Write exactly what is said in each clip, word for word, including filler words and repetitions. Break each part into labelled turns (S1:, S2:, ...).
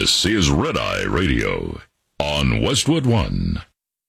S1: This is Red Eye Radio on Westwood One.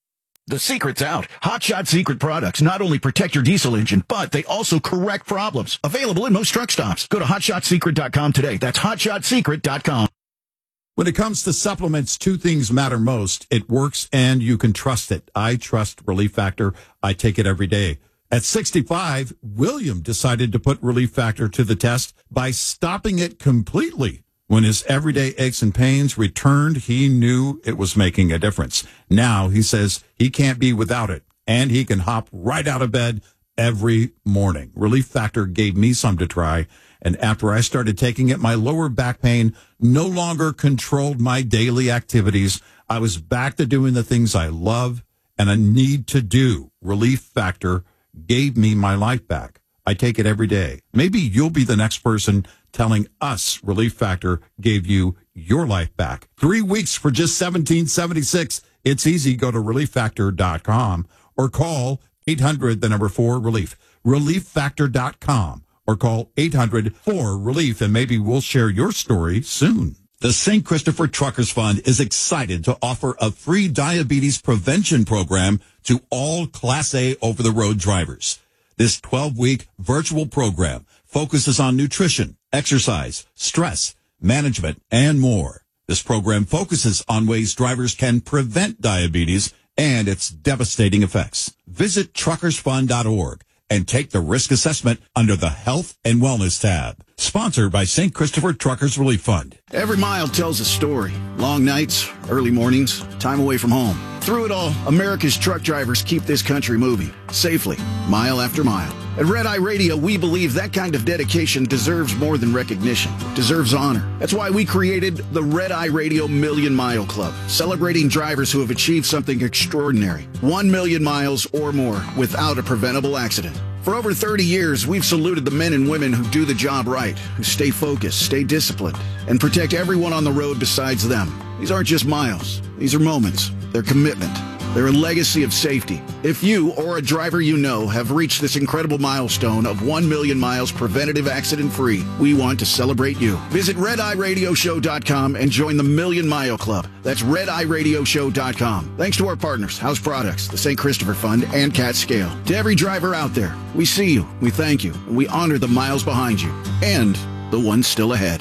S2: The secret's out. Hot Shot Secret products not only protect your diesel engine, but they also correct problems. Available in most truck stops. Go to hot shot secret dot com today. That's hot shot secret dot com.
S3: When it comes to supplements, two things matter most. It works and you can trust it. I trust Relief Factor. I take it every day. At sixty-five, William decided to put Relief Factor to the test by stopping it completely. When his everyday aches and pains returned, he knew it was making a difference. Now he says he can't be without it, and he can hop right out of bed every morning. Relief Factor gave me some to try, and after I started taking it, my lower back pain no longer controlled my daily activities. I was back to doing the things I love and I need to do. Relief Factor gave me my life back. I take it every day. Maybe you'll be the next person telling us Relief Factor gave you your life back. Three weeks for just seventeen seventy-six. It's easy. Go to relief factor dot com or call eight hundred, the number four, relief. relief factor dot com or call eight hundred, four, relief, and maybe we'll share your story soon. The Saint Christopher Truckers Fund is excited to offer a free diabetes prevention program to all Class A over-the-road drivers. This twelve-week virtual program focuses on nutrition, exercise, stress, management, and more. This program focuses on ways drivers can prevent diabetes and its devastating effects. Visit truckers fund dot org and take the risk assessment under the Health and Wellness tab. Sponsored by Saint Christopher Truckers Relief Fund.
S2: Every mile tells a story. Long nights, early mornings, time away from home. Through it all, America's truck drivers keep this country moving safely, mile after mile. At Red Eye Radio, we believe that kind of dedication deserves more than recognition, deserves honor. That's why we created the Red Eye Radio Million Mile Club, celebrating drivers who have achieved something extraordinary. One million miles or more without a preventable accident. For over thirty years, we've saluted the men and women who do the job right, who stay focused, stay disciplined, and protect everyone on the road besides them. These aren't just miles. These are moments. They're commitment. They're a legacy of safety. If you or a driver you know have reached this incredible milestone of one million miles preventative accident-free, we want to celebrate you. Visit red eye radio show dot com and join the Million Mile Club. That's red eye radio show dot com. Thanks to our partners, House Products, the Saint Christopher Fund, and Cat Scale. To every driver out there, we see you, we thank you, and we honor the miles behind you and the ones still ahead.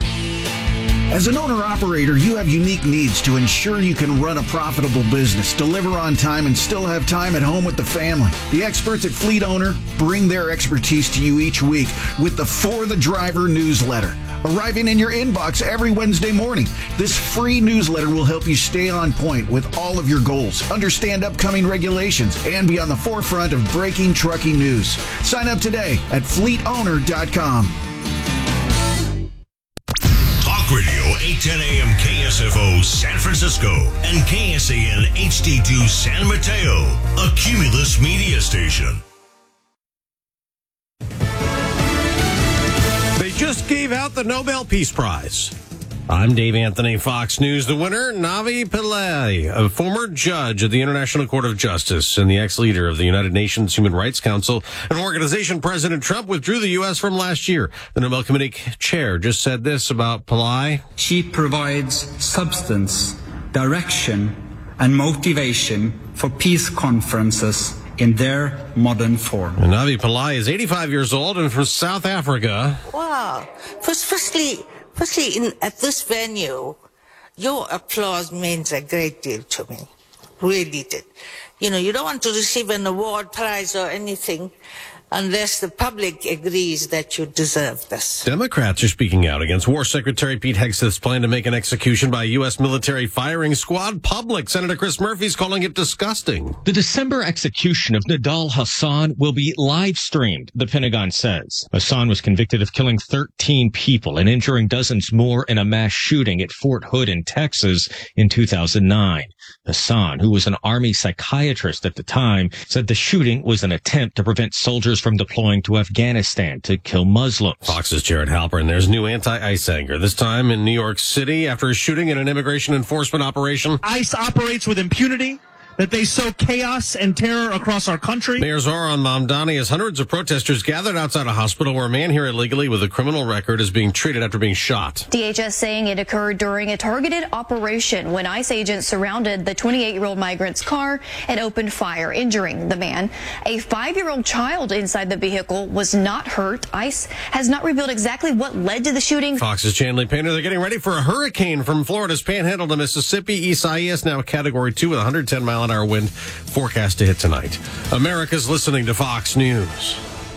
S2: As an owner-operator, you have unique needs to ensure you can run a profitable business, deliver on time, and still have time at home with the family. The experts at Fleet Owner bring their expertise to you each week with the For the Driver newsletter, arriving in your inbox every Wednesday morning. This free newsletter will help you stay on point with all of your goals, understand upcoming regulations, and be on the forefront of breaking trucking news. Sign up today at fleet owner dot com.
S4: Radio eight ten A M K S F O San Francisco and K S A N H D two San Mateo, a Cumulus media station.
S5: They just gave out the Nobel Peace Prize. I'm Dave Anthony, Fox News. The winner, Navi Pillay, a former judge at the International Court of Justice and the ex-leader of the United Nations Human Rights Council, an organization President Trump withdrew the U S from last year. The Nobel Committee chair just said this about Pillay.
S6: She provides substance, direction, and motivation for peace conferences in their modern form.
S5: And Navi Pillay is eighty-five years old and from South Africa.
S7: Wow. First, firstly... Firstly, in, at this venue, your applause means a great deal to me. Really did. You know, you don't want to receive an award, prize, or anything unless the public agrees that you deserve this.
S5: Democrats are speaking out against War Secretary Pete Hegseth's plan to make an execution by a U S military firing squad public. Senator Chris Murphy's calling it disgusting.
S8: The December execution of Nidal Hasan will be live streamed, the Pentagon says. Hasan was convicted of killing thirteen people and injuring dozens more in a mass shooting at Fort Hood in Texas in two thousand nine. Hasan, who was an Army psychiatrist at the time, said the shooting was an attempt to prevent soldiers from deploying to Afghanistan to kill Muslims.
S5: Fox's Jared Halpern. There's new anti-ICE anger, this time in New York City after a shooting in an immigration enforcement operation.
S9: ICE operates with impunity. that they sow chaos and terror across our country.
S5: Mayor Zohran Mamdani has hundreds of protesters gathered outside a hospital where a man here illegally with a criminal record is being treated after being shot.
S10: D H S saying it occurred during a targeted operation when ICE agents surrounded the twenty-eight-year-old migrant's car and opened fire, injuring the man. A five-year-old child inside the vehicle was not hurt. ICE has not revealed exactly what led to the shooting.
S5: Fox's Chanley Painter, they're getting ready for a hurricane from Florida's panhandle to Mississippi. Isaias now a category two with one hundred ten mile an hour wind forecast to hit tonight. America's listening to Fox News.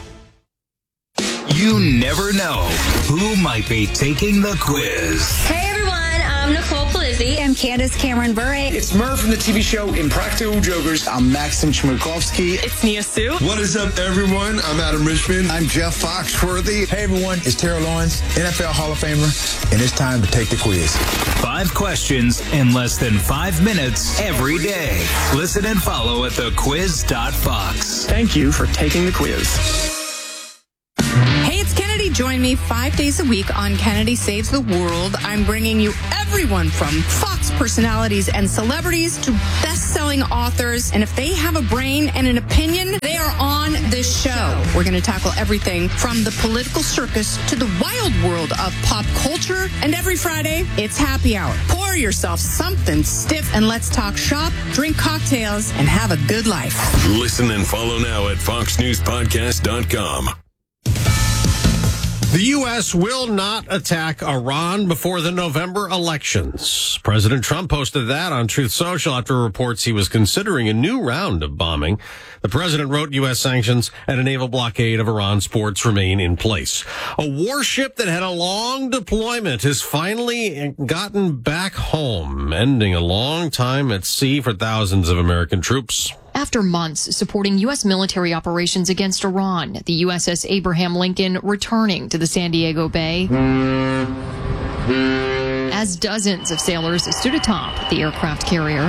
S11: You never know who might be taking the quiz.
S12: Hey everyone, I'm Nicole Polizzi.
S13: I'm Candace Cameron Bure.
S14: It's Murph from the T V show Impractical Jokers.
S15: I'm Maxim Chmerkovsky.
S16: It's Nia Sue.
S17: What is up, everyone? I'm Adam Richmond.
S18: I'm Jeff Foxworthy.
S19: Hey everyone, it's Terrell Lawrence, N F L Hall of Famer, and it's time to take the quiz.
S11: Five questions in less than five minutes every day. Listen and follow at the quiz dot fox.
S14: Thank you for taking the quiz.
S20: Hey, it's Kennedy. Join me five days a week on Kennedy Saves the World. I'm bringing you everyone from Fox personalities and celebrities to best-selling authors. And if they have a brain and an opinion, they are on this show. We're going to tackle everything from the political circus to the wild world of pop culture. And every Friday, it's happy hour. Pour yourself something stiff and let's talk shop, drink cocktails, and have a good life.
S4: Listen and follow now at fox news podcast dot com.
S5: The U S will not attack Iran before the November elections. President Trump posted that on Truth Social after reports he was considering a new round of bombing. The president wrote U S sanctions and a naval blockade of Iran's ports remain in place. A warship that had a long deployment has finally gotten back home, ending a long time at sea for thousands of American troops.
S21: After months supporting U S military operations against Iran, the U S S Abraham Lincoln returning to the San Diego Bay as dozens of sailors stood atop the aircraft carrier.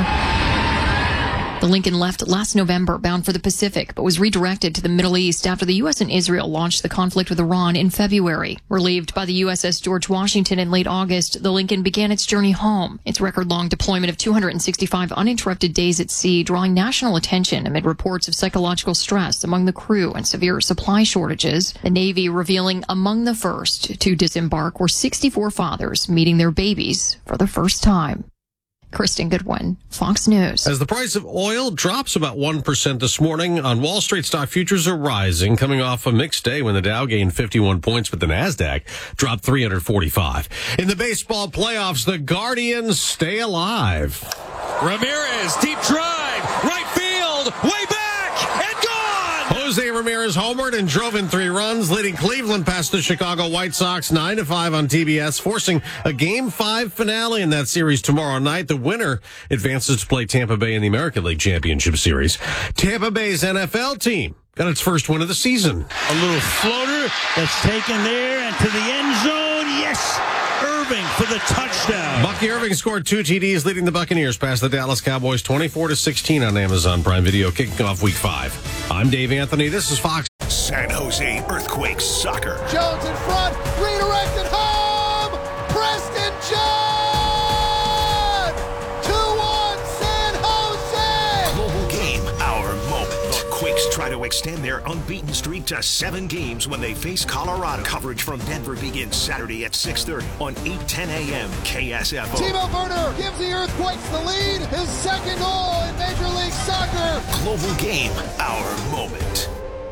S21: The Lincoln left last November bound for the Pacific, but was redirected to the Middle East after the U S and Israel launched the conflict with Iran in February. Relieved by the U S S George Washington in late August, the Lincoln began its journey home. Its record-long deployment of two hundred sixty-five uninterrupted days at sea drawing national attention amid reports of psychological stress among the crew and severe supply shortages. The Navy revealing among the first to disembark were sixty-four fathers meeting their babies for the first time. Kristen Goodwin, Fox News.
S5: As the price of oil drops about one percent this morning, on Wall Street, stock futures are rising, coming off a mixed day when the Dow gained fifty-one points, but the Nasdaq dropped three hundred forty-five. In the baseball playoffs, the Guardians stay alive.
S22: Ramirez, deep drive, right field, way back, and gone!
S5: Jose Ramirez homered and drove in three runs, leading Cleveland past the Chicago White Sox nine to five on T B S, forcing a Game five finale in that series tomorrow night. The winner advances to play Tampa Bay in the American League Championship Series. Tampa Bay's N F L team got its first win of the season.
S22: A little floater that's taken there and to the end zone. Yes! Irving for the touchdown.
S5: Bucky Irving scored two T Ds, leading the Buccaneers past the Dallas Cowboys twenty-four to sixteen on Amazon Prime Video, kicking off week five. I'm Dave Anthony. This is Fox.
S4: San Jose Earthquakes soccer.
S23: Jones in front, redirected home. Preston John. two one San Jose.
S4: Global game, our moment. The Quakes try to extend their unbeaten streak to seven games when they face Colorado. Coverage from Denver begins Saturday at six thirty on eight ten a.m. K S F O.
S23: Timo Werner gives the Earthquakes the lead. His second goal in Major League Soccer.
S4: Global game, our moment.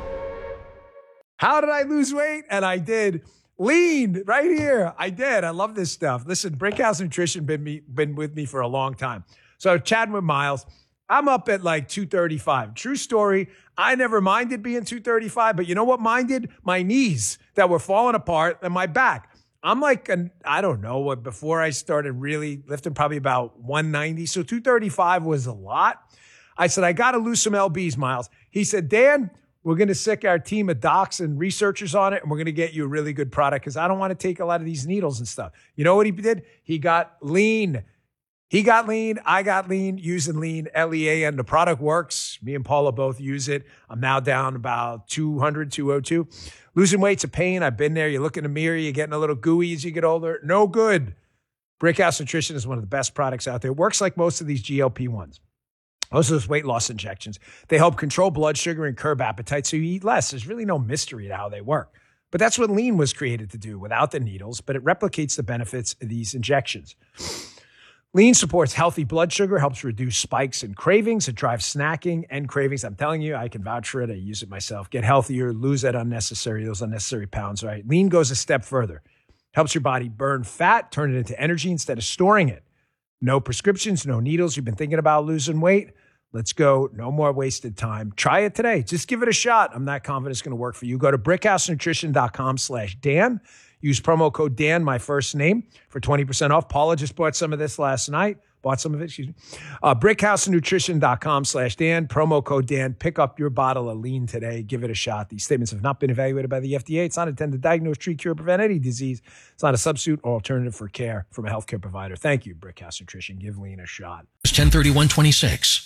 S24: How did I lose weight? And I did. Lean right here. I did. I love this stuff. Listen, Brickhouse Nutrition been me been with me for a long time. So chatting with Miles, I'm up at like two thirty-five. True story. I never minded being two thirty-five, but you know what minded? My knees that were falling apart and my back. I'm like, an, I don't know what, before I started really lifting, probably about one ninety. So two thirty-five was a lot. I said, I got to lose some L Bs, Miles. He said, Dan, we're going to sick our team of docs and researchers on it, and we're going to get you a really good product because I don't want to take a lot of these needles and stuff. You know what he did? He got lean. He got lean. I got lean using lean, L E A N. The product works. Me and Paula both use it. I'm now down about two hundred, two oh two. Losing weight's a pain. I've been there. You look in the mirror, you're getting a little gooey as you get older. No good. Brickhouse Nutrition is one of the best products out there. It works like most of these G L P ones. Those are those weight loss injections. They help control blood sugar and curb appetite, so you eat less. There's really no mystery to how they work. But that's what Lean was created to do without the needles, but it replicates the benefits of these injections. Lean supports healthy blood sugar, helps reduce spikes and cravings. It drives snacking and cravings. I'm telling you, I can vouch for it. I use it myself. Get healthier, lose that unnecessary, those unnecessary pounds, right? Lean goes a step further. Helps your body burn fat, turn it into energy instead of storing it. No prescriptions, no needles. You've been thinking about losing weight? Let's go. No more wasted time. Try it today. Just give it a shot. I'm not confident it's going to work for you. Go to brickhousenutrition.com slash Dan. Use promo code Dan, my first name, for twenty percent off. Paula just bought some of this last night. Bought some of it, excuse me. Uh, brickhousenutrition.com slash Dan. Promo code Dan. Pick up your bottle of Lean today. Give it a shot. These statements have not been evaluated by the F D A. It's not intended to diagnose, treat, cure, or prevent any disease. It's not a substitute or alternative for care from a healthcare provider. Thank you, Brickhouse Nutrition. Give Lean a shot.
S1: It's ten thirty-one twenty-six.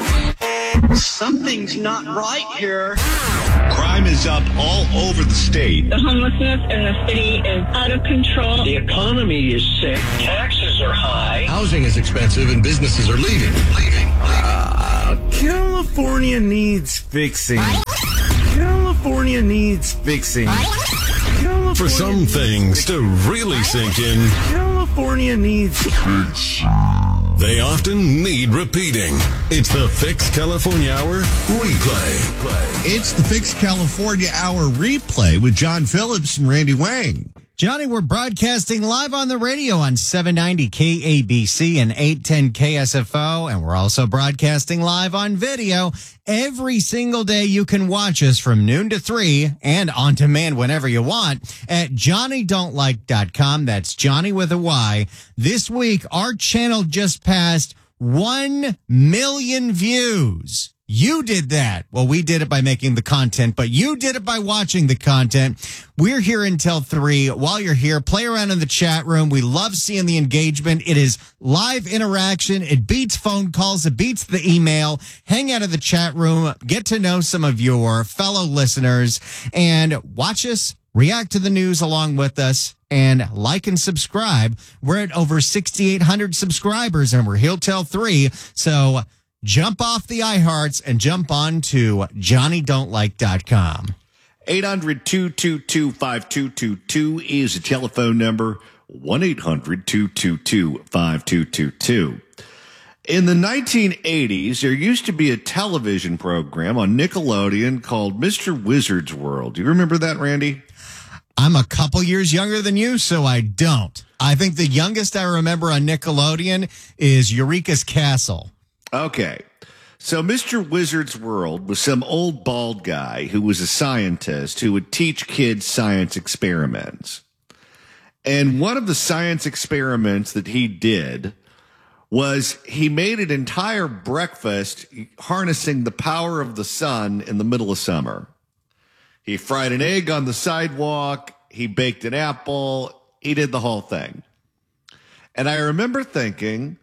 S13: Something's not right here.
S16: Crime is up all over the state.
S18: The homelessness in the city is out of control.
S13: The economy is sick. Taxes are high.
S16: Housing is expensive and businesses are leaving. Leaving.
S25: Uh, California needs fixing. California needs fixing. California
S26: For some things to really sink in,
S25: California needs fixing.
S26: They often need repeating. It's the Fix California Hour replay.
S27: It's the Fix California Hour replay with John Phillips and Randy Wang.
S28: Johnny, we're broadcasting live on the radio on seven ninety K A B C and eight ten K S F O, and we're also broadcasting live on video. Every single day you can watch us from noon to three and on demand whenever you want at Johnny Don't Like dot com. That's Johnny with a Y. This week, our channel just passed one million views. You did that. Well, we did it by making the content, but you did it by watching the content. We're here until three. While you're here, play around in the chat room. We love seeing the engagement. It is live interaction. It beats phone calls. It beats the email. Hang out in the chat room. Get to know some of your fellow listeners and watch us react to the news along with us, and like and subscribe. We're at over sixty-eight hundred subscribers, and we're here till three. So jump off the iHearts and jump on to Johnny Don't Like dot com.
S29: eight hundred, two two two, five two two two is the telephone number. one eight hundred, two two two, five two two two. In the nineteen eighties, there used to be a television program on Nickelodeon called Mister Wizard's World. Do you remember that, Randy?
S28: I'm a couple years younger than you, so I don't. I think the youngest I remember on Nickelodeon is Eureka's Castle.
S29: Okay. So Mister Wizard's World was some old bald guy who was a scientist who would teach kids science experiments. And one of the science experiments that he did was he made an entire breakfast harnessing the power of the sun in the middle of summer. He fried an egg on the sidewalk. He baked an apple. He did the whole thing. And I remember thinking,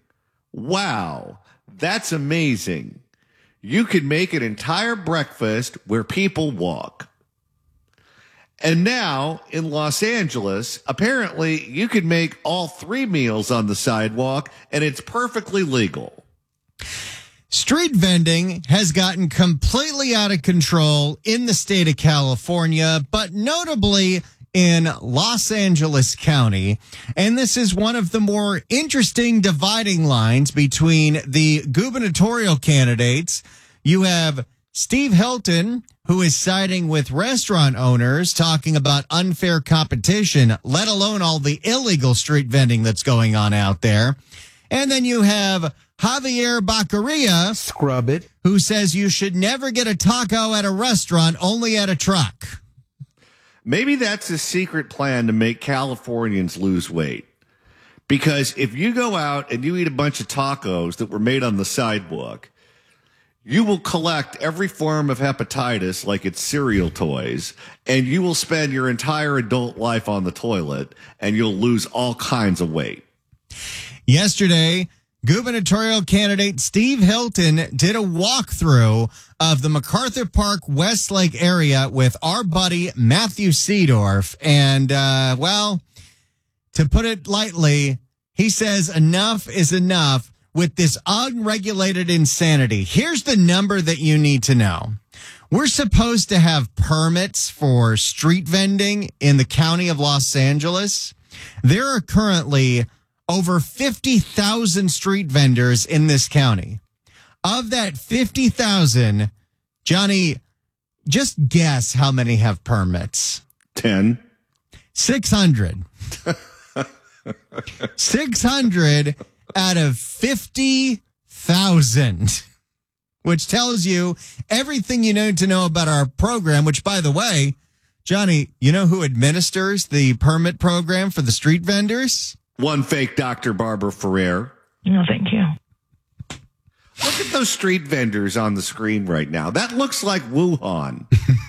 S29: wow, that's amazing. You could make an entire breakfast where people walk. And now in Los Angeles, apparently you could make all three meals on the sidewalk and it's perfectly legal.
S28: Street vending has gotten completely out of control in the state of California, but notably in Los Angeles County. And this is one of the more interesting dividing lines between the gubernatorial candidates. You have Steve Hilton, who is siding with restaurant owners, talking about unfair competition, let alone all the illegal street vending that's going on out there. And then you have Javier Baccaria,
S27: scrub it,
S28: who says you should never get a taco at a restaurant, only at a truck.
S29: Maybe that's a secret plan to make Californians lose weight. Because if you go out and you eat a bunch of tacos that were made on the sidewalk, you will collect every form of hepatitis like it's cereal toys, and you will spend your entire adult life on the toilet, and you'll lose all kinds of weight.
S28: Yesterday, gubernatorial candidate Steve Hilton did a walkthrough of the MacArthur Park Westlake area with our buddy Matthew Seedorf. And, uh, well, to put it lightly, he says enough is enough. with this unregulated insanity, here's the number that you need to know. We're supposed to have permits for street vending in the county of Los Angeles. There are currently over fifty thousand street vendors in this county. Of that fifty thousand, Johnny, just guess how many have permits.
S29: ten.
S28: six hundred. six hundred out of fifty thousand, which tells you everything you need to know about our program, which, by the way, Johnny, you know who administers the permit program for the street vendors?
S29: One fake Doctor Barbara Ferrer.
S18: No, thank you.
S29: Look at those street vendors on the screen right now. That looks like Wuhan.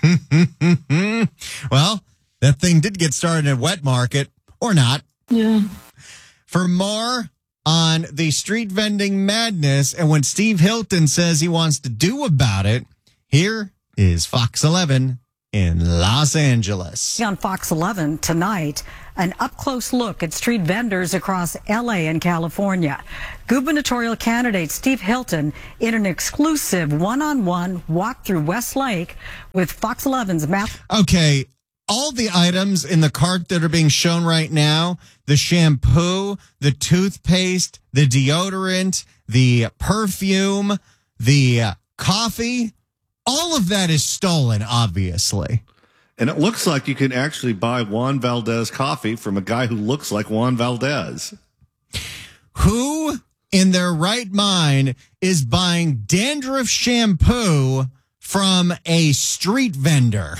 S28: Well, that thing did get started at Wet Market, or not.
S18: Yeah.
S28: For more on the street vending madness and what Steve Hilton says he wants to do about it, here is Fox eleven in Los Angeles.
S2: On Fox eleven tonight, an up-close look at street vendors across L A and California. Gubernatorial candidate Steve Hilton in an exclusive one-on-one walk through Westlake with Fox eleven's Matt.
S28: Okay, all the items in the cart that are being shown right now, the shampoo, the toothpaste, the deodorant, the perfume, the uh, coffee, all of that is stolen, obviously.
S29: And it looks like you can actually buy Juan Valdez coffee from a guy who looks like Juan Valdez.
S28: Who in their right mind is buying dandruff shampoo from a street vendor?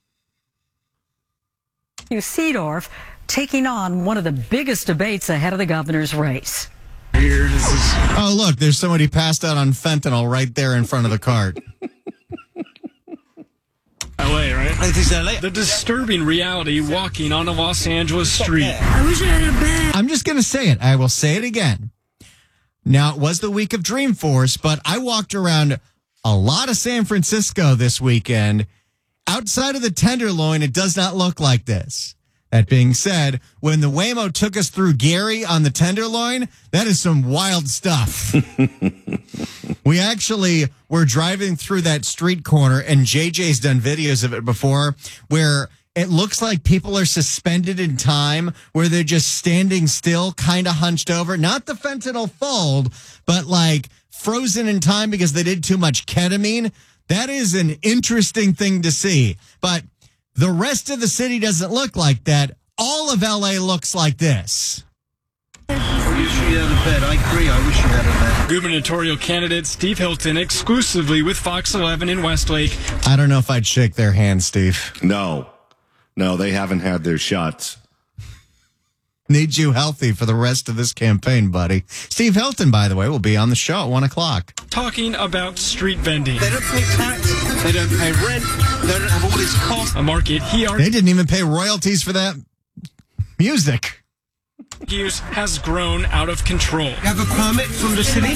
S2: Seedorf taking on one of the biggest debates ahead of the governor's race.
S28: Here, this is... Oh, look, there's somebody passed out on fentanyl right there in front of the cart.
S3: L A, right? I think it's L A. The disturbing reality walking on a Los Angeles street.
S28: I wish I had a bag. I'm just going to say it. I will say it again. Now, it was the week of Dreamforce, but I walked around a lot of San Francisco this weekend. Outside of the Tenderloin, it does not look like this. That being said, when the Waymo took us through Gary on the Tenderloin, that is some wild stuff. We actually were driving through that street corner, and J J's done videos of it before, where it looks like people are suspended in time, where they're just standing still, kind of hunched over. Not the fentanyl fold, but like frozen in time because they did too much ketamine. That is an interesting thing to see. But the rest of the city doesn't look like that. All of L A looks like this.
S3: I wish you had a bed. I agree. I wish you had a bed. Gubernatorial candidate Steve Hilton exclusively with Fox eleven in Westlake.
S28: I don't know if I'd shake their hand, Steve.
S29: No. No, they haven't had their shots.
S28: Need you healthy for the rest of this campaign, buddy. Steve Hilton, by the way, will be on the show at one o'clock.
S3: Talking about street vending.
S25: They don't pay tax. They don't pay rent. They don't have all these costs.
S3: A market he argues.
S28: They didn't even pay royalties for that music.
S3: Use has grown out of control.
S25: You have a permit from the city?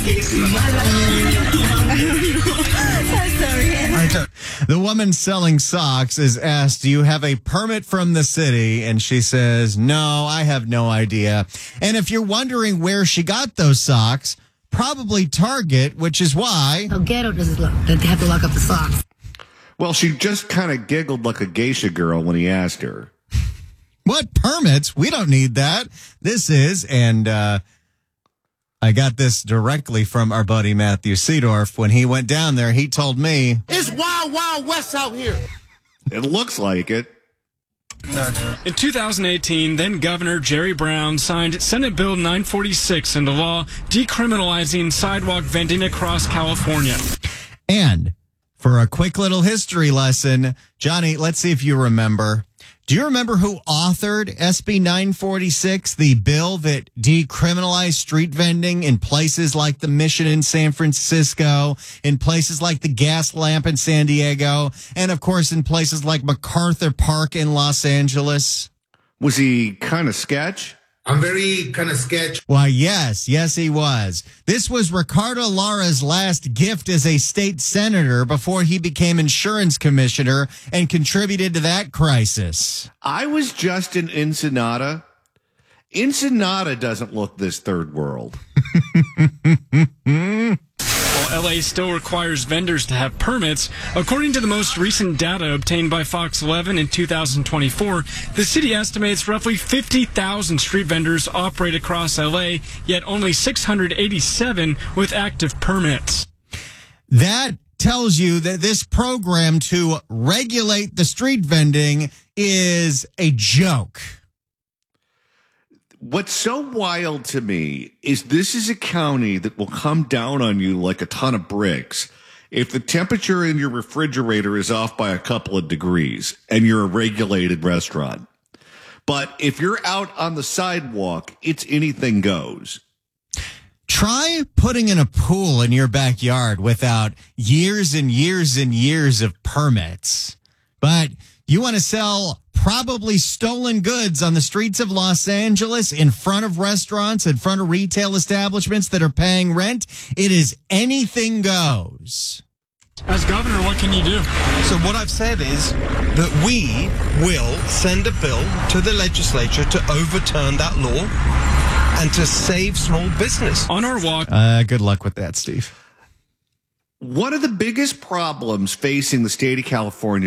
S28: The woman selling socks is asked, do you have a permit from the city? And she says, no, I have no idea. And if you're wondering where she got those socks, probably Target, which is why...
S6: How ghetto does it look that they have to lock up the socks?
S29: Well, she just kind of giggled like a geisha girl when he asked her.
S28: What permits? We don't need that. This is, and uh, I got this directly from our buddy Matthew Seedorf. When he went down there, he told me,
S23: it's wild, wild west out here.
S29: It looks like it.
S3: In two thousand eighteen, then Governor Jerry Brown signed Senate Bill nine forty-six into law decriminalizing sidewalk vending across California.
S28: And for a quick little history lesson, Johnny, let's see if you remember. Do you remember who authored S B nine forty-six, the bill that decriminalized street vending in places like the Mission in San Francisco, in places like the Gas Lamp in San Diego, and of course in places like MacArthur Park in Los Angeles?
S29: Was he kind of sketch?
S27: I'm very kind of sketch.
S28: Why, yes, yes, he was. This was Ricardo Lara's last gift as a state senator before he became insurance commissioner and contributed to that crisis.
S29: I was just in Ensenada. Ensenada doesn't look this third world.
S3: While L A still requires vendors to have permits, according to the most recent data obtained by Fox eleven in two thousand twenty-four, the city estimates roughly fifty thousand street vendors operate across L A, yet only six hundred eighty-seven with active permits.
S28: That tells you that this program to regulate the street vending is a joke.
S29: What's so wild to me is this is a county that will come down on you like a ton of bricks if the temperature in your refrigerator is off by a couple of degrees and you're a regulated restaurant. But if you're out on the sidewalk, it's anything goes.
S28: Try putting in a pool in your backyard without years and years and years of permits. But you want to sell probably stolen goods on the streets of Los Angeles in front of restaurants, in front of retail establishments that are paying rent. It is anything goes.
S3: As governor, what can you do?
S7: So what I've said is that we will send a bill to the legislature to overturn that law and to save small business.
S3: On our walk.
S28: Uh, good luck with that, Steve.
S29: One of the biggest problems facing the state of California